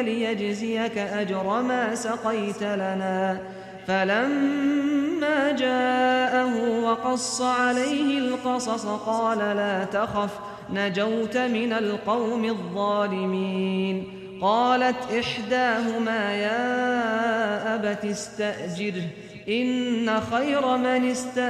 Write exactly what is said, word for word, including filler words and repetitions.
ليجزيك أجر ما سقيت لنا. فلما جاءه وقص عليه القصص قال لا تخف نجوت من القوم الظالمين. قالت إحداهما يا أبت استأجره إن خير من استأجره